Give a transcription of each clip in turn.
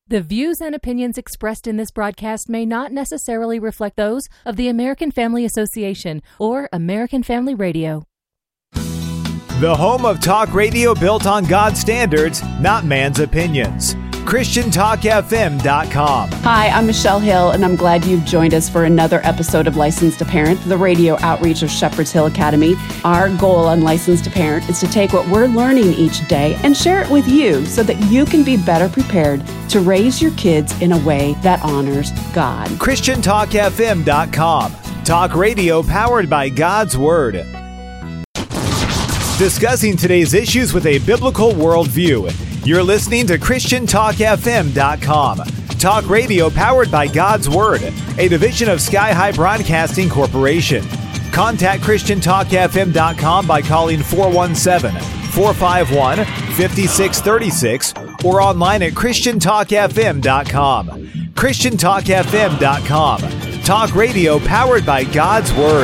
The views and opinions expressed in this broadcast may not necessarily reflect those of the American Family Association or American Family Radio. The home of talk radio built on God's standards, not man's opinions. ChristianTalkFM.com. Hi, I'm Michelle Hill, and I'm glad you've joined us for another episode of Licensed to Parent, the radio outreach of Shepherd's Hill Academy. Our goal on Licensed to Parent is to take what we're learning each day and share it with you so that you can be better prepared to raise your kids in a way that honors God. ChristianTalkFM.com. Talk radio powered by God's Word. Discussing today's issues with a biblical worldview. You're listening to ChristianTalkFM.com. Talk radio powered by God's Word, a division of Sky High Broadcasting Corporation. Contact ChristianTalkFM.com by calling 417-451-5636 or online at ChristianTalkFM.com. ChristianTalkFM.com. Talk radio powered by God's Word.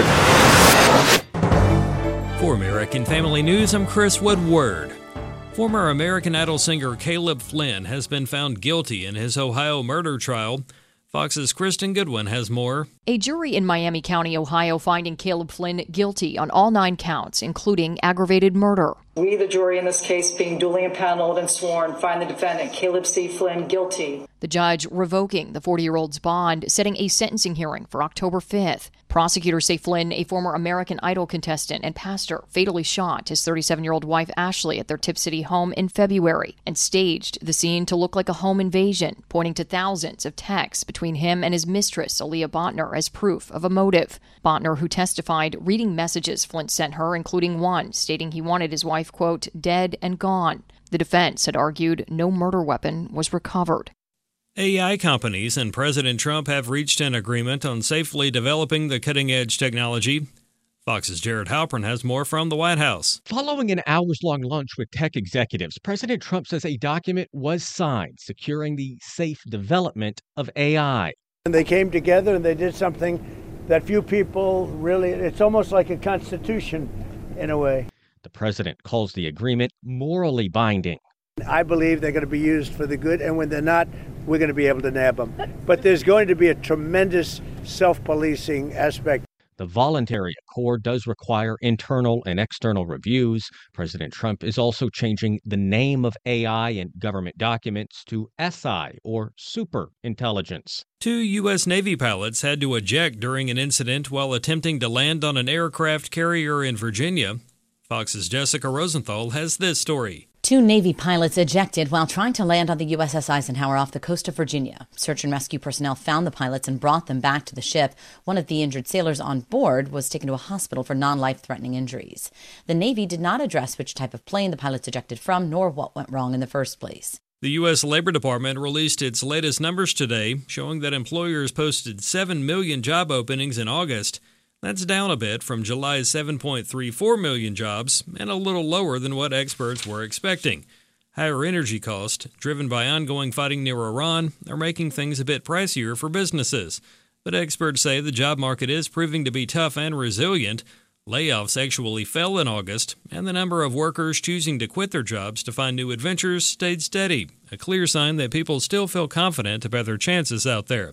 For American Family News, I'm Chris Woodward. Former American Idol singer Caleb Flynn has been found guilty in his Ohio murder trial. Fox's Kristen Goodwin has more. A jury in Miami County, Ohio, finding Caleb Flynn guilty on all 9 counts, including aggravated murder. We, the jury in this case, being duly impaneled and sworn, find the defendant, Caleb C. Flynn, guilty. The judge revoking the 40-year-old's bond, setting a sentencing hearing for October 5th. Prosecutors say Flynn, a former American Idol contestant and pastor, fatally shot his 37-year-old wife Ashley at their Tip City home in February and staged the scene to look like a home invasion, pointing to thousands of texts between him and his mistress, Aaliyah Botner, as proof of a motive. Botner, who testified, reading messages Flynn sent her, including one stating he wanted his wife, quote, dead and gone. The defense had argued no murder weapon was recovered. AI companies and President Trump have reached an agreement on safely developing the cutting-edge technology. Fox's Jared Halpern has more from the White House. Following an hours-long lunch with tech executives, President Trump says a document was signed securing the safe development of AI. And they came together and they did something that few people really, it's almost like a constitution in a way. The president calls the agreement morally binding. I believe they're going to be used for the good, and when they're not, we're going to be able to nab them. But there's going to be a tremendous self-policing aspect. The voluntary accord does require internal and external reviews. President Trump is also changing the name of AI in government documents to SI, or super intelligence. 2 U.S. Navy pilots had to eject during an incident while attempting to land on an aircraft carrier in Virginia. Fox's Jessica Rosenthal has this story. 2 Navy pilots ejected while trying to land on the USS Eisenhower off the coast of Virginia. Search and rescue personnel found the pilots and brought them back to the ship. One of the injured sailors on board was taken to a hospital for non-life-threatening injuries. The Navy did not address which type of plane the pilots ejected from, nor what went wrong in the first place. The U.S. Labor Department released its latest numbers today, showing that employers posted 7 million job openings in August. That's down a bit from July's 7.34 million jobs and a little lower than what experts were expecting. Higher energy costs, driven by ongoing fighting near Iran, are making things a bit pricier for businesses. But experts say the job market is proving to be tough and resilient. Layoffs actually fell in August, and the number of workers choosing to quit their jobs to find new adventures stayed steady, a clear sign that people still feel confident about their chances out there.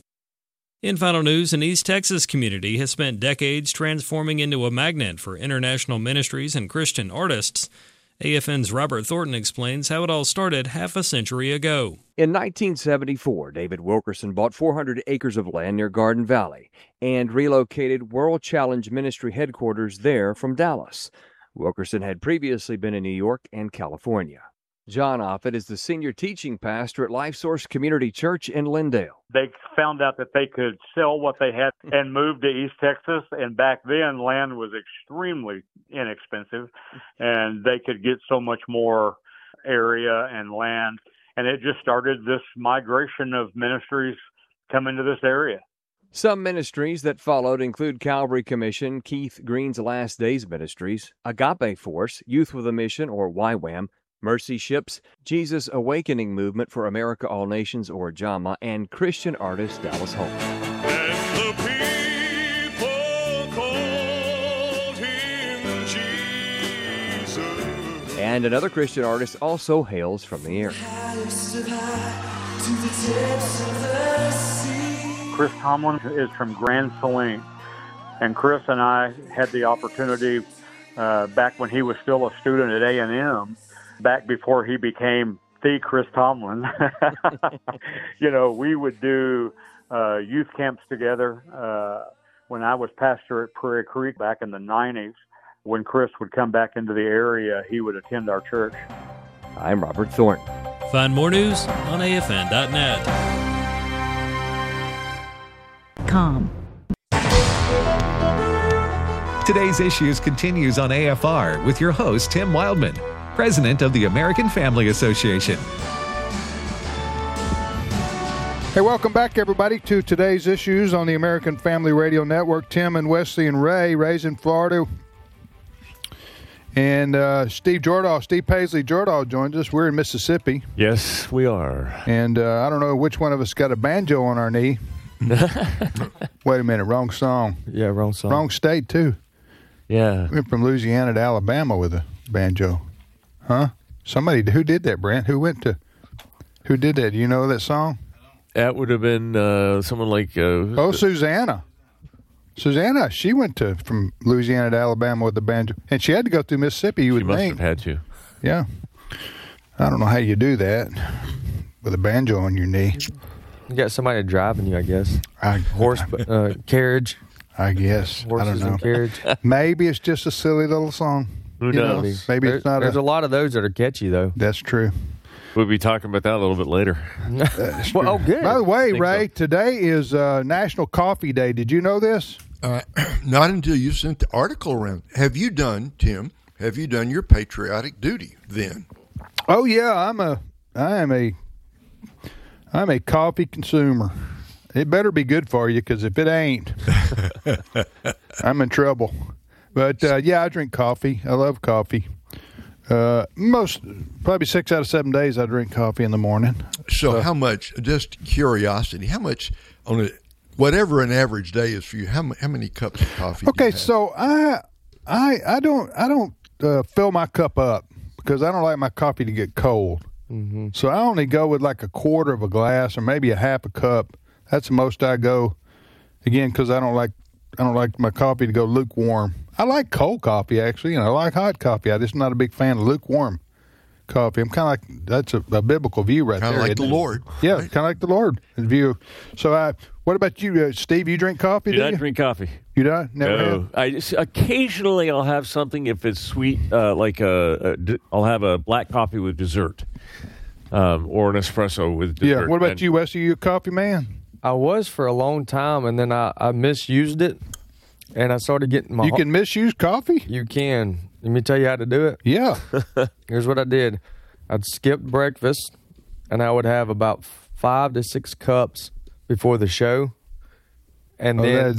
In final news, an East Texas community has spent decades transforming into a magnet for international ministries and Christian artists. AFN's Robert Thornton explains how it all started half a century ago. In 1974, David Wilkerson bought 400 acres of land near Garden Valley and relocated World Challenge Ministry headquarters there from Dallas. Wilkerson had previously been in New York and California. John Offit is the senior teaching pastor at Life Source Community Church in Lindale. They found out that they could sell what they had and move to East Texas. And back then, land was extremely inexpensive, and they could get so much more area and land. And it just started this migration of ministries coming to this area. Some ministries that followed include Calvary Commission, Keith Green's Last Days Ministries, Agape Force, Youth with a Mission, or YWAM, Mercy Ships, Jesus Awakening Movement for America All Nations, or JAMA, and Christian artist Dallas Hope. And the people called him Jesus. And another Christian artist also hails from the area. Chris Tomlin is from Grand Saline. And Chris and I had the opportunity back when he was still a student at A&M, back before he became the Chris Tomlin. We would do youth camps together. When I was pastor at Prairie Creek back in the 90s, when Chris would come back into the area, he would attend our church. I'm Robert Thorne. Find more news on AFN.net. Today's Issues continues on AFR with your host, Tim Wildman, president of the American Family Association. Hey, welcome back, everybody, to Today's Issues on the American Family Radio Network. Tim and Wesley and Ray, Ray's in Florida. And Steve Paisley Jordahl joins us. We're in Mississippi. Yes, we are. And I don't know which one of us got a banjo on our knee. Wait a minute, wrong song. Yeah, wrong song. Wrong state, too. Yeah. We went from Louisiana to Alabama with a banjo. Huh? Somebody, who did that, Brent? Who did that? Do you know that song? That would have been someone like... Susanna. Susanna, she went from Louisiana to Alabama with the banjo. And she had to go through Mississippi, you would think. She must have had to. Yeah. I don't know how you do that with a banjo on your knee. You got somebody driving you, I guess. Carriage. I guess. Horses I don't know. And carriage. Maybe it's just a silly little song. Who knows? Maybe it's not. There's a lot of those that are catchy, though. That's true. We'll be talking about that a little bit later. Well, oh, good. By the way, Ray, today is National Coffee Day. Did you know this? Not until you sent the article around. Have you done, Tim? Have you done your patriotic duty then? Oh yeah, I am a coffee consumer. It better be good for you, because if it ain't, I'm in trouble. But yeah, I drink coffee. I love coffee. Probably 6 out of 7 days I drink coffee in the morning. So how much, just curiosity, how much on whatever an average day is for you, how many cups of coffee do you have? So I don't fill my cup up, because I don't like my coffee to get cold. Mm-hmm. So I only go with like a quarter of a glass or maybe a half a cup. That's the most I go. Again, because I don't like my coffee to go lukewarm. I like cold coffee, actually, and I like hot coffee. I'm just not a big fan of lukewarm coffee. I'm kind of like, that's a biblical view right there. Kind of like the Lord. Yeah, right? Kind of like the Lord view. So what about you, Steve? You drink coffee, do you? I drink coffie. You don't? Never have? Occasionally I'll have something if it's sweet, like I'll have a black coffee with dessert, or an espresso with dessert. Yeah, what about you, Wes? Are you a coffee man? I was for a long time, and then I misused it, and I started getting my... You can misuse coffee? You can. Let me tell you how to do it. Yeah. Here's what I did. I'd skip breakfast, and I would have about 5 to 6 cups before the show. And then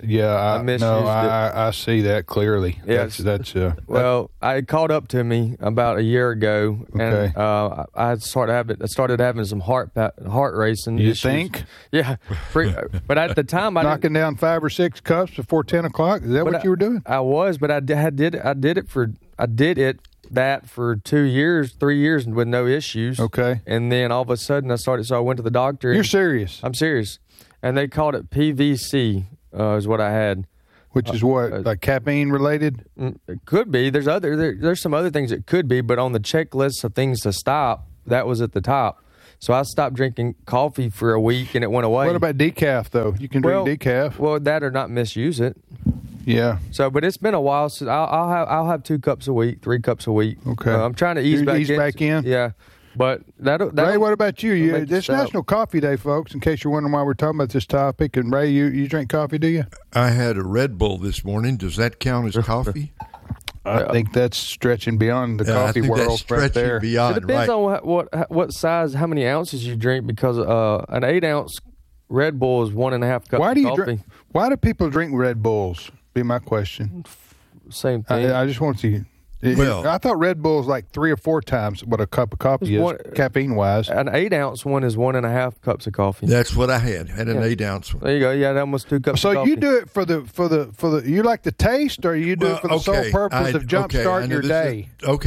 I see that clearly. Yes. Well, it caught up to me about a year ago, and I started having some heart racing. You issues. think? Yeah, but at the time, knocking down 5 or 6 cups before 10 o'clock. Is that what you were doing? I was, but I did it for 2 years, 3 years with no issues. Okay, and then all of a sudden so I went to the doctor. You're serious? I'm serious. And they called it PVC, is what I had. Which is what, like caffeine related? It could be. There's some other things it could be, but on the checklist of things to stop, that was at the top. So I stopped drinking coffee for a week, and it went away. What about decaf, though? You can drink decaf. Well, that or not misuse it. Yeah. So, but it's been a while since I'll have 2 cups a week, 3 cups a week. Okay. I'm trying to ease back in. Yeah. But Ray, what about you? It's National Coffee Day, folks, in case you're wondering why we're talking about this topic. And Ray, you drink coffee, do you? I had a Red Bull this morning. Does that count as coffee? I think that's stretching beyond the coffee world right there. Beyond, it depends on what size, how many ounces you drink, because an 8-ounce Red Bull is 1.5 cups of coffee. Why do people drink Red Bulls? Be my question. Same thing. I just want to... I thought Red Bull is like 3 or 4 times what a cup of coffee is, caffeine-wise. An 8-ounce one is 1.5 cups of coffee. That's what I had an 8-ounce one. There you go. Yeah, almost 2 cups. So of coffee. You do it for the you like the taste, or you do it for the sole purpose of jumpstarting your day?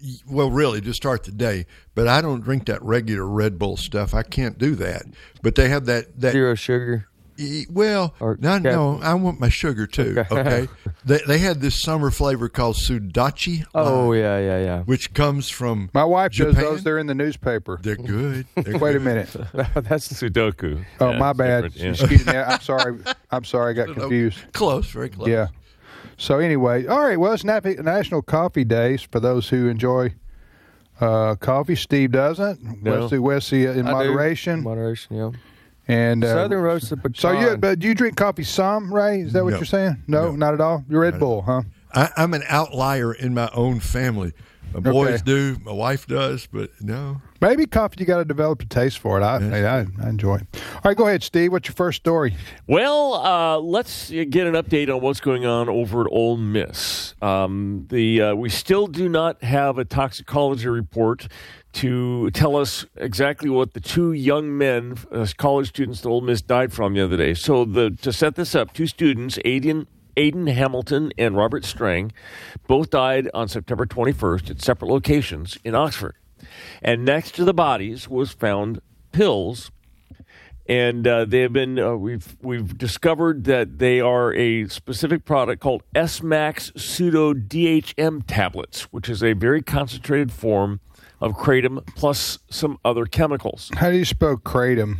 Well, really, to start the day. But I don't drink that regular Red Bull stuff. I can't do that. But they have that zero sugar. Well, no, I want my sugar too. Okay, they had this summer flavor called Sudachi. Oh yeah. Which comes from my wife Japan. does those. They're in the newspaper. They're good. Wait a minute. That's Sudoku. Oh, my bad. Yeah. Excuse me. I'm sorry. I got confused. Close, very close. Yeah. So anyway, all right. Well, it's National Coffee Days for those who enjoy coffee. Steve doesn't. No. Wesley in moderation. Moderation, yeah. And Southern roasted pecan. So but you drink coffee some, Ray? Is that what you're saying? No, not at all. You're Red Bull, huh? I'm an outlier in my own family. My boys do, my wife does, but no. Maybe coffee, you got to develop a taste for it. I enjoy it. All right, go ahead, Steve. What's your first story? Well, let's get an update on what's going on over at Ole Miss. We still do not have a toxicology report to tell us exactly what the two young men, college students at Ole Miss, died from the other day. So to set this up, two students, Aiden Hamilton and Robert Strang, both died on September 21st at separate locations in Oxford. And next to the bodies was found pills, and they have been. We've discovered that they are a specific product called S-Max Pseudo DHM tablets, which is a very concentrated form of kratom plus some other chemicals. How do you spell kratom?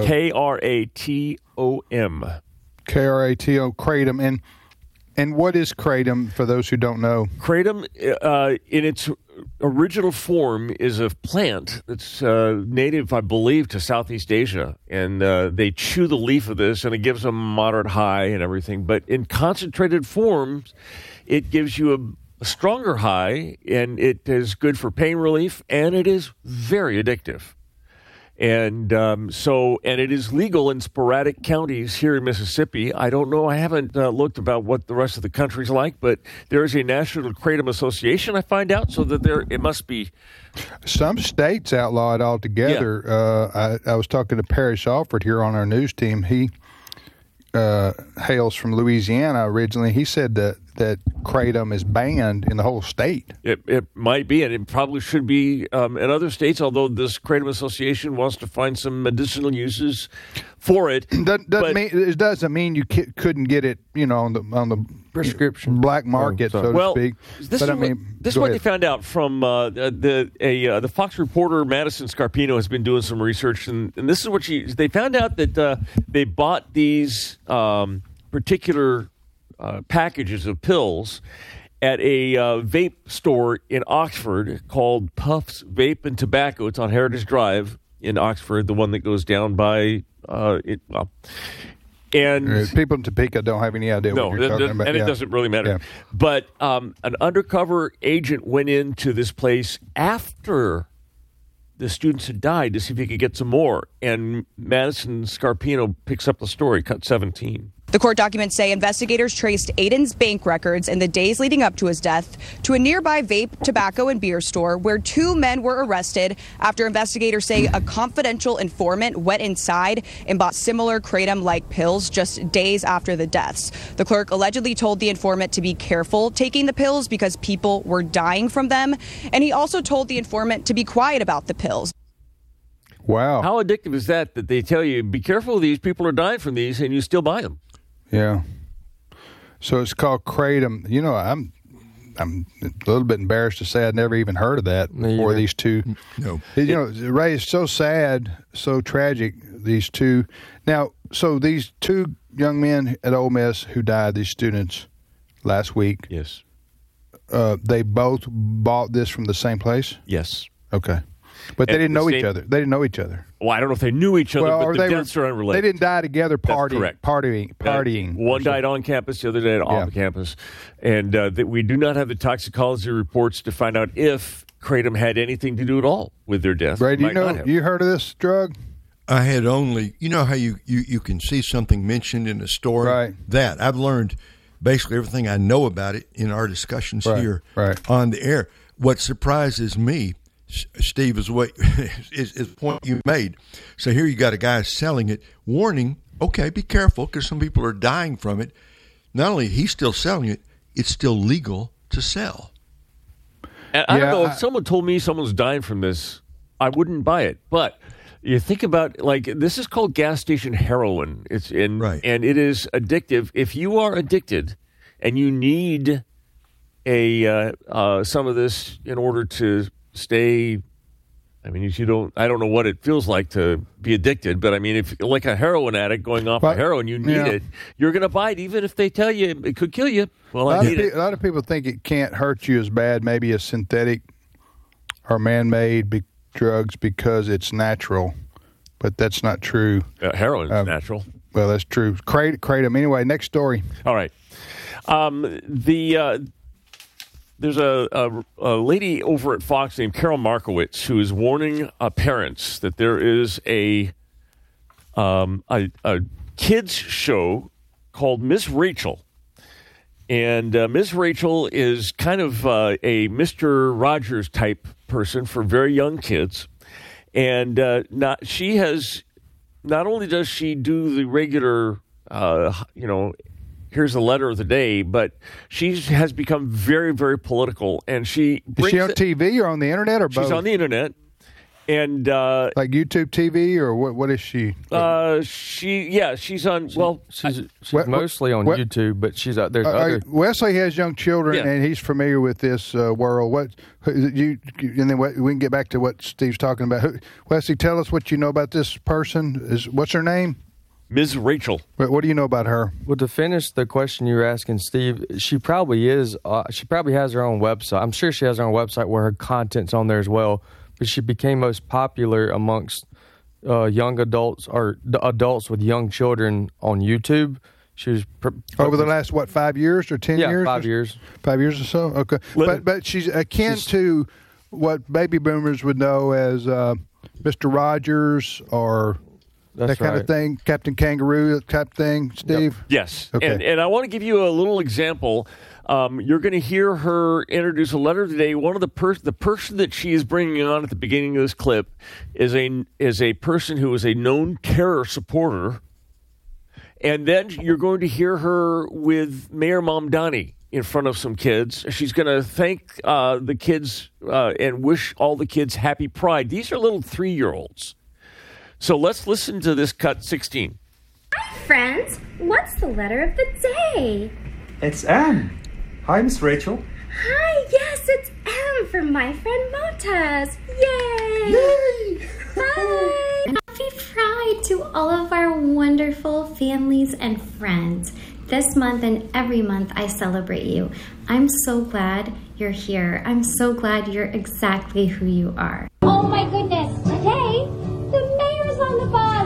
Kratom. Krato, kratom. And what is kratom for those who don't know? Kratom, in its original form, is a plant that's native, I believe, to Southeast Asia. And they chew the leaf of this, and it gives them moderate high and everything. But in concentrated forms, it gives you a stronger high, and it is good for pain relief, and it is very addictive. And and it is legal in sporadic counties here in Mississippi. I don't know. I haven't looked about what the rest of the country's like, but there is a National Kratom Association, I find out, so that it must be. Some states outlaw it altogether. Yeah. I was talking to Parrish Alford here on our news team. He hails from Louisiana originally. He said that kratom is banned in the whole state. It might be, and it probably should be in other states, although this Kratom Association wants to find some medicinal uses for it. It doesn't mean you couldn't get it, on the prescription black market, so to speak. This is what they found out from the Fox reporter Madison Scarpino has been doing some research, and this is what they found out that they bought these particular packages of pills at a vape store in Oxford called Puffs Vape and Tobacco. It's on Heritage Drive in Oxford, the one that goes down by and people in Topeka don't have any idea what you're talking about. And it doesn't really matter. Yeah. But an undercover agent went into this place after the students had died to see if he could get some more. And Madison Scarpino picks up the story, cut 17. The court documents say investigators traced Aiden's bank records in the days leading up to his death to a nearby vape, tobacco, and beer store where two men were arrested after investigators say a confidential informant went inside and bought similar kratom-like pills just days after the deaths. The clerk allegedly told the informant to be careful taking the pills because people were dying from them, and he also told the informant to be quiet about the pills. Wow. How addictive is that they tell you, be careful of these, people are dying from these, and you still buy them? Yeah. So it's called kratom. I'm a little bit embarrassed to say I'd never even heard of that before. These two. No. Ray, it's so sad, so tragic, these two. Now, so these two young men at Ole Miss who died, these students, last week. Yes. They both bought this from the same place? Yes. Okay. But they didn't know each other. They didn't know each other. Well, I don't know if they knew each other, but the deaths are unrelated. They didn't die together partying. That's correct. Partying. One died on campus, the other died off campus. And we do not have the toxicology reports to find out if kratom had anything to do at all with their death. Ray, you heard of this drug? I had only, how you can see something mentioned in a story? Right. That. I've learned basically everything I know about it in our discussions here on the air. What surprises me, Steve, is the point you made. So here you got a guy selling it, warning, okay, be careful because some people are dying from it. Not only he's still selling it, it's still legal to sell. And I don't know, if someone told me someone's dying from this, I wouldn't buy it. But you think about, like, this is called gas station heroin. And it is addictive. If you are addicted and you need some of this in order to stay, I mean, I don't know what it feels like to be addicted, but I mean, if like a heroin addict going off of heroin, you need it, you're going to buy it even if they tell you it could kill you. Well, a lot of people think it can't hurt you as bad, maybe as synthetic or man-made drugs because it's natural, but that's not true. Heroin is natural. Well, that's true. Kratom. Anyway, next story. All right. There's a lady over at Fox named Carol Markowitz who is warning parents that there is a kids show called Miss Rachel. And Miss Rachel is kind of a Mr. Rogers type person for very young kids. And not only does she do the regular, here's the letter of the day, but she has become very, very political. And is she on TV or on the internet or both? She's on the internet. And like YouTube TV or what is she? She's on. She's mostly on YouTube, but she's out there. Wesley has young children, and he's familiar with this world. And then we can get back to what Steve's talking about. Wesley, tell us what you know about this person. What's her name? Ms. Rachel. What do you know about her? Well, to finish the question you were asking, Steve, she probably is. She probably has her own website. I'm sure she has her own website where her content's on there as well. But she became most popular amongst young adults or adults with young children on YouTube. She was over the last 5 years or 10 years? 5 years. 5 years or so. Okay, but she's akin to what baby boomers would know as Mr. Rogers or that kind of thing, Captain Kangaroo type thing. Steve. Yep. Yes. Okay. And I want to give you a little example. You're going to hear her introduce a letter today. One of the person that she is bringing on at the beginning of this clip is a person who is a known terror supporter. And then you're going to hear her with Mayor Mamdani in front of some kids. She's going to thank the kids and wish all the kids happy Pride. These are little 3-year-olds. So let's listen to this cut 16. Hi, friends. What's the letter of the day? It's M. Hi, Miss Rachel. Hi, yes, it's M from my friend Montez. Yay! Yay! Hi! Happy Pride to all of our wonderful families and friends. This month and every month I celebrate you. I'm so glad you're here. I'm so glad you're exactly who you are. Oh my goodness, today the mayor's on the bus.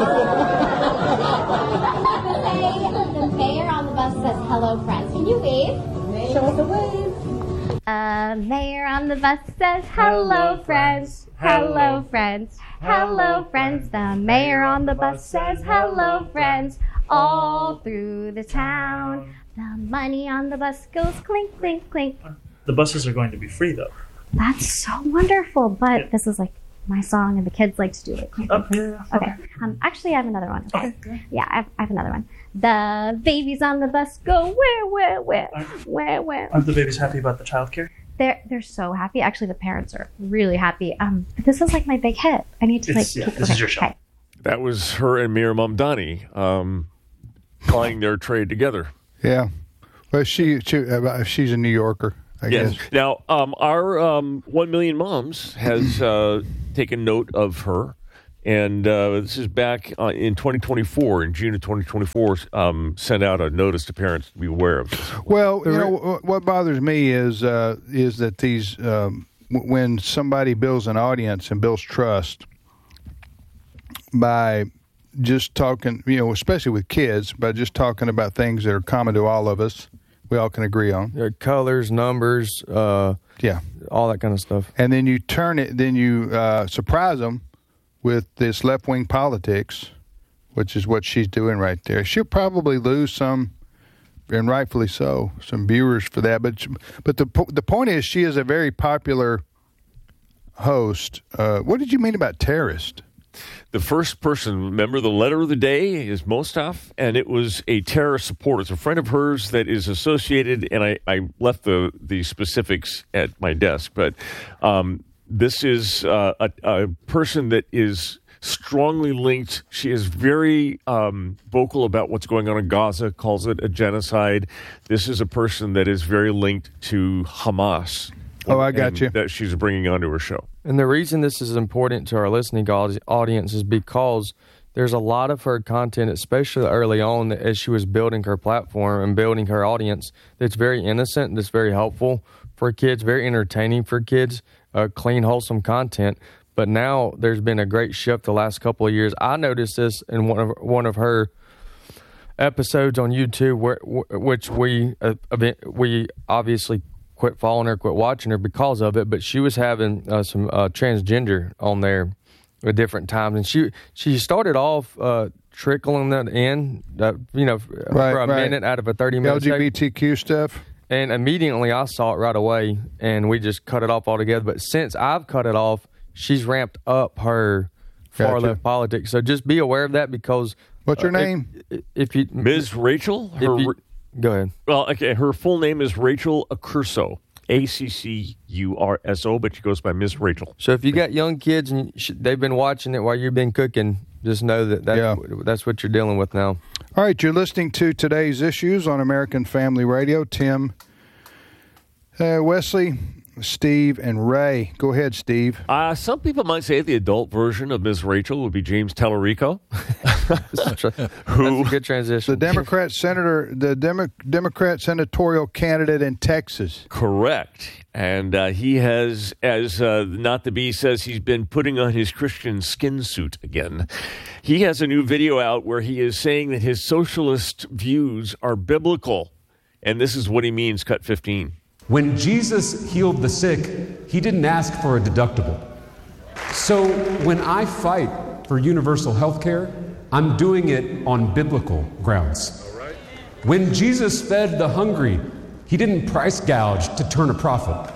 The mayor on the bus says, hello, friends. Can you wave? Show us a wave. Mayor on the bus says, hello, friends. Hello, friends. Hello, friends. The mayor on the bus says, hello, friends. All through the town. The money on the bus goes clink, clink, clink. The buses are going to be free, though. That's so wonderful. But this is like my song, and the kids like to do it. Okay. Actually, I have another one. Okay. Yeah, I have another one. The babies on the bus go where? Aren't the babies happy about the childcare? They're so happy. Actually, the parents are really happy. But this is like my big hit. I need to this is your show. Okay. That was her and Mayor Mamdani plying their trade together. Yeah. Well, she's a New Yorker, I guess. Now, our 1 Million Moms has taken note of her, and this is back in 2024, in June of 2024, sent out a notice to parents to be aware of this. Well, you know, what bothers me is that these when somebody builds an audience and builds trust by just talking, you know, especially with kids, by just talking about things that are common to all of us, we all can agree on. Their colors, numbers, all that kind of stuff. And then you surprise them with this left-wing politics, which is what she's doing right there. She'll probably lose some, and rightfully so, some viewers for that. But the point is, she is a very popular host. What did you mean about terrorist? The first person, remember the letter of the day is Mostaf, and it was a terrorist supporter. It's a friend of hers that is associated, and I left the specifics at my desk, but this is a person that is strongly linked. She is very vocal about what's going on in Gaza, calls it a genocide. This is a person that is very linked to Hamas. Oh, I got you. That she's bringing onto her show. And the reason this is important to our listening audience is because there's a lot of her content, especially early on, as she was building her platform and building her audience, that's very innocent, that's very helpful for kids, very entertaining for kids, clean, wholesome content. But now there's been a great shift the last couple of years. I noticed this in one of her episodes on YouTube, which we obviously quit following her, quit watching her because of it. But she was having some transgender on there at different times, and she started off trickling that in, for a minute out of a 30-minute LGBTQ stuff. And immediately I saw it right away, and we just cut it off altogether. But since I've cut it off, she's ramped up her far-left politics. So just be aware of that, because... What's her name? If you Ms. Rachel? Go ahead. Well, okay, her full name is Rachel Accurso, Accurso, but she goes by Ms. Rachel. So if you got young kids and they've been watching it while you've been cooking, just know that's what you're dealing with now. All right, you're listening to Today's Issues on American Family Radio. Tim, Wesley, Steve, and Ray. Go ahead, Steve. Some people might say the adult version of Ms. Rachel would be James Tallarico. That's a good transition. The Democrat senatorial candidate in Texas. Correct. And he has, as Not the Bee says, he's been putting on his Christian skin suit again. He has a new video out where he is saying that his socialist views are biblical. And this is what he means, cut 15. When Jesus healed the sick, he didn't ask for a deductible. So when I fight for universal health care, I'm doing it on biblical grounds. When Jesus fed the hungry, he didn't price gouge to turn a profit.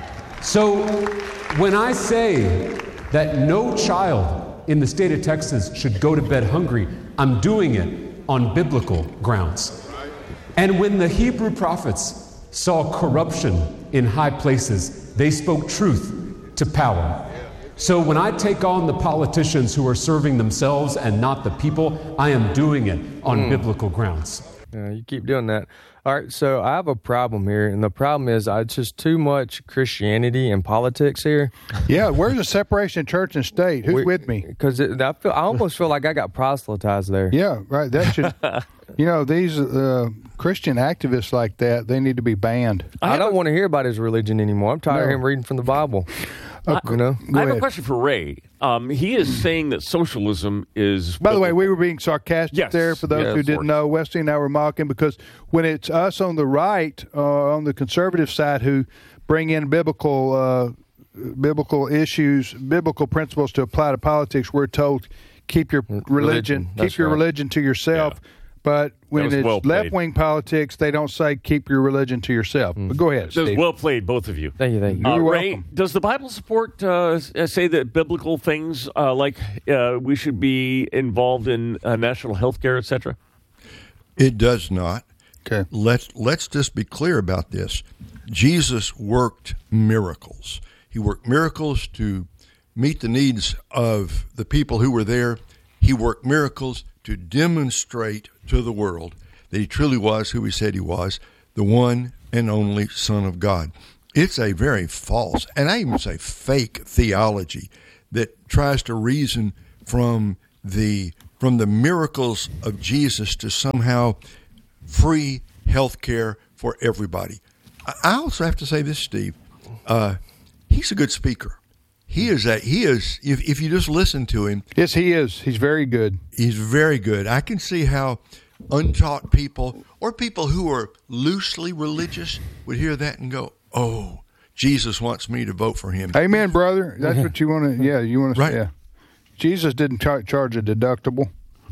So when I say that no child in the state of Texas should go to bed hungry, I'm doing it on biblical grounds. And when the Hebrew prophets saw corruption in high places, they spoke truth to power. So when I take on the politicians who are serving themselves and not the people, I am doing it on biblical grounds. You keep doing that. All right, so I have a problem here, and the problem is it's just too much Christianity and politics here. Yeah, where's the separation of church and state? Who's with me? Because I almost feel like I got proselytized there. Yeah, right. That should, these Christian activists like that, they need to be banned. I don't want to hear about his religion anymore. I'm tired of him reading from the Bible. I have a question for Ray. He is saying that socialism is... By the way, we were being sarcastic there for those who didn't know. Wesley and I were mocking because when it's us on the right, on the conservative side, who bring in biblical issues, biblical principles to apply to politics, we're told keep your religion to yourself. Yeah. But when it's left-wing politics, they don't say keep your religion to yourself. But go ahead, Steve. Well played, both of you. Thank you. You're Ray, welcome. does the Bible support say that biblical things like we should be involved in national health care, etc.? It does not. Okay. Let's just be clear about this. Jesus worked miracles. He worked miracles to meet the needs of the people who were there. He worked miracles to demonstrate to the world that he truly was who he said he was, the one and only Son of God. It's a very false, and I even say fake theology that tries to reason from the miracles of Jesus to somehow free health care for everybody. I also have to say this, Steve. He's a good speaker. He is. If you just listen to him. Yes, he is. He's very good. He's very good. I can see how untaught people or people who are loosely religious would hear that and go, "Oh, Jesus wants me to vote for him." Amen, brother. That's what you want to. Yeah, you want to. Right. Yeah. Jesus didn't charge a deductible.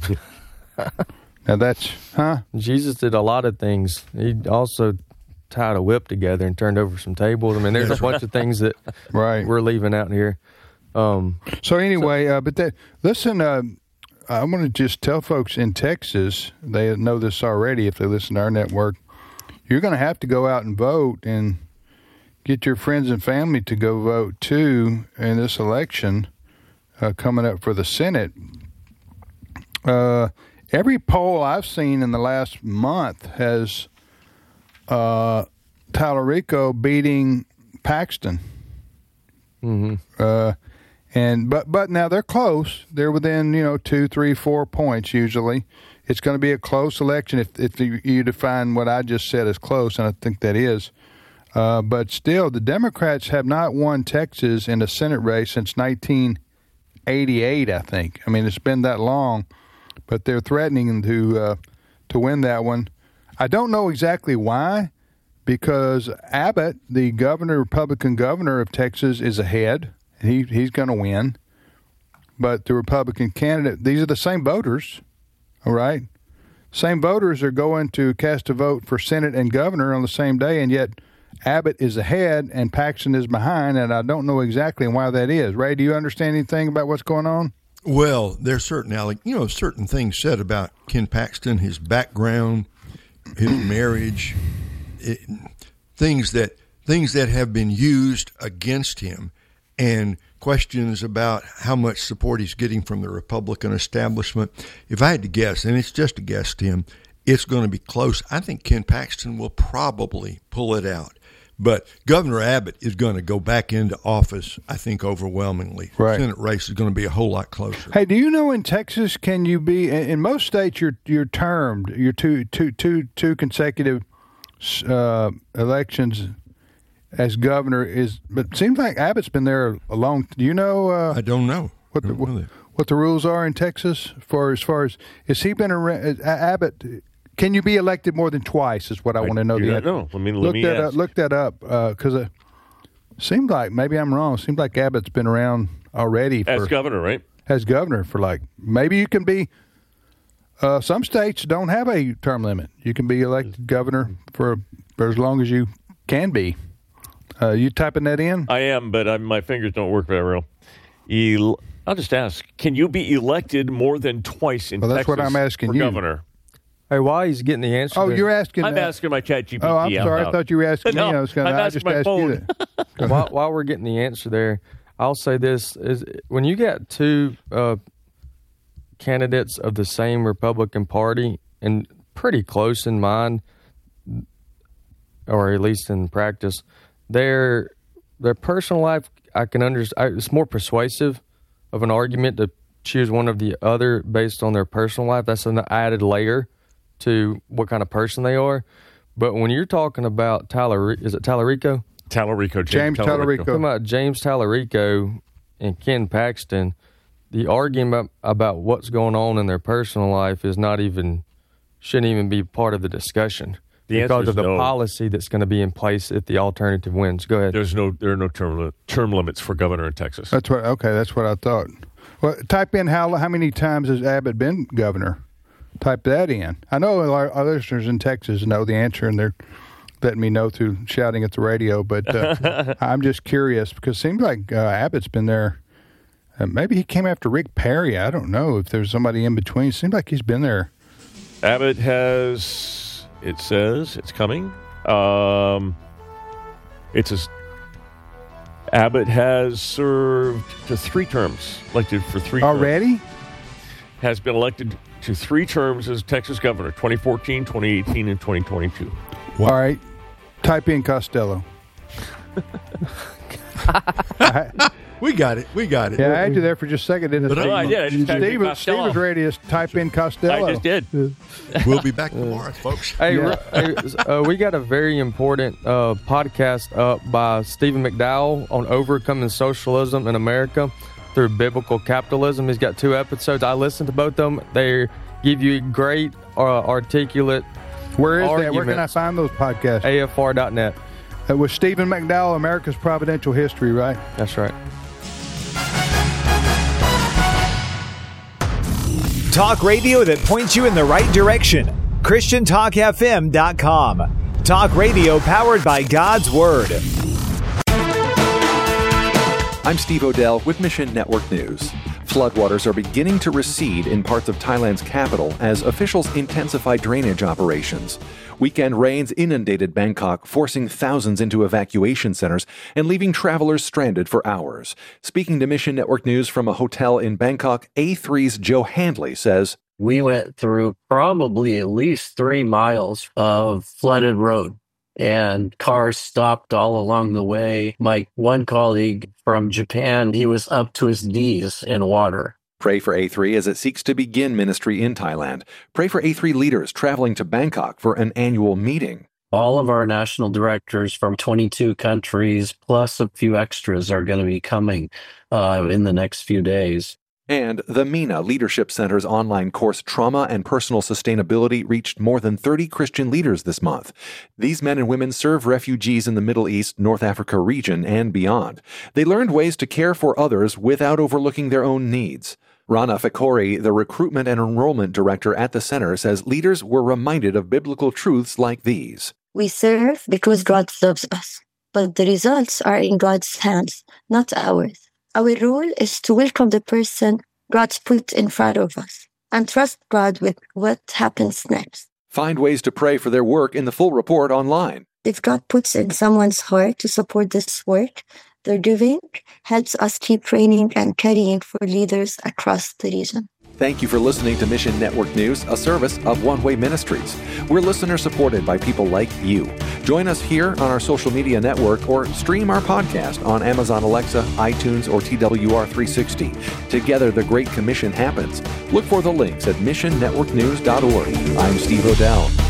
Now that's Jesus did a lot of things. He also tied a whip together and turned over some tables. I mean, there's a bunch of things that we're leaving out here. So anyway, listen. I want to just tell folks in Texas, they know this already if they listen to our network, you're going to have to go out and vote and get your friends and family to go vote too in this election coming up for the Senate. Every poll I've seen in the last month has Tallarico beating Paxton. Mm-hmm. But now they're close. They're within 2, 3, 4 points usually. It's going to be a close election if you define what I just said as close, and I think that is. But still, the Democrats have not won Texas in a Senate race since 1988. I think. I mean, it's been that long, but they're threatening to win that one. I don't know exactly why, because Abbott, the Republican governor of Texas, is ahead. He's going to win. But the Republican candidate, these are the same voters, all right? Same voters are going to cast a vote for Senate and governor on the same day, and yet Abbott is ahead and Paxton is behind, and I don't know exactly why that is. Ray, do you understand anything about what's going on? Well, there's certain things said about Ken Paxton, his background, his marriage, things that have been used against him, and questions about how much support he's getting from the Republican establishment. If I had to guess, and it's just a guess, Tim, it's going to be close. I think Ken Paxton will probably pull it out. But Governor Abbott is going to go back into office, I think, overwhelmingly. Right. The Senate race is going to be a whole lot closer. Hey, do you know in Texas, can you be in most states you're termed, you're two consecutive elections as governor but it seems like Abbott's been there a long. Do you know? I don't know what the rules are in Texas as far as has he been around? Abbott, can you be elected more than twice? Is what I want to know. No, let me ask. Look that up because it seemed like maybe I'm wrong. It seemed like Abbott's been around already as governor, right? As governor for maybe you can be. Some states don't have a term limit. You can be elected governor for as long as you can be. You typing that in? I am, but my fingers don't work very well. I'll just ask, can you be elected more than twice in Texas? That's what I'm asking you. Governor? Hey, while he's getting the answer. Oh, you're asking. I'm asking my ChatGPT. Oh, I'm sorry. I thought you were asking me. No, I just asked you that. While we're getting the answer there, I'll say this: is when you got two candidates of the same Republican Party and pretty close in mind, or at least in practice, their personal life, I can understand. It's more persuasive of an argument to choose one of the other based on their personal life. That's an added layer to what kind of person they are. But when you're talking about is it Tallarico? Tallarico, James Tallarico. Talking about James Tallarico and Ken Paxton, the argument about what's going on in their personal life shouldn't even be part of the discussion. Because of the policy that's going to be in place if the alternative wins. Go ahead. There are no term limits for governor in Texas. That's what I thought. Well, type in how many times has Abbott been governor? Type that in. I know our listeners in Texas know the answer, and they're letting me know through shouting at the radio. But I'm just curious because it seems like Abbott's been there. Maybe he came after Rick Perry. I don't know if there's somebody in between. It seems like he's been there. Abbott has. It says it's coming. Abbott has served to 3 terms, elected for 3 already. Terms. Has been elected to 3 terms as Texas governor: 2014, 2018, and 2022. All right, type in Costello. We got it. Yeah, I had you there for just a second, didn't I? I did. Steve was ready to type in Costello. I just did. We'll be back tomorrow, folks. Hey, we got a very important podcast up by Stephen McDowell on overcoming socialism in America through biblical capitalism. He's got 2 episodes. I listened to both of them. They give you great, articulate Where is that? Where can I find those podcasts? AFR.net. With Stephen McDowell, America's Providential History, right? That's right. Talk radio that points you in the right direction. ChristianTalkFM.com. Talk radio powered by God's Word. I'm Steve Odell with Mission Network News. Floodwaters are beginning to recede in parts of Thailand's capital as officials intensify drainage operations. Weekend rains inundated Bangkok, forcing thousands into evacuation centers and leaving travelers stranded for hours. Speaking to Mission Network News from a hotel in Bangkok, A3's Joe Handley says, "We went through probably at least 3 miles of flooded road, and cars stopped all along the way. My one colleague from Japan, he was up to his knees in water." Pray for A3 as it seeks to begin ministry in Thailand. Pray for A3 leaders traveling to Bangkok for an annual meeting. All of our national directors from 22 countries, plus a few extras, are going to be coming in the next few days. And the MENA Leadership Center's online course Trauma and Personal Sustainability reached more than 30 Christian leaders this month. These men and women serve refugees in the Middle East, North Africa region, and beyond. They learned ways to care for others without overlooking their own needs. Rana Fakori, the recruitment and enrollment director at the center, says leaders were reminded of biblical truths like these. We serve because God loves us, but the results are in God's hands, not ours. Our role is to welcome the person God's put in front of us and trust God with what happens next. Find ways to pray for their work in the full report online. If God puts in someone's heart to support this work, their giving helps us keep training and carrying for leaders across the region. Thank you for listening to Mission Network News, a service of One Way Ministries. We're listener supported by people like you. Join us here on our social media network or stream our podcast on Amazon Alexa, iTunes, or TWR360. Together, the Great Commission happens. Look for the links at missionnetworknews.org. I'm Steve Odell.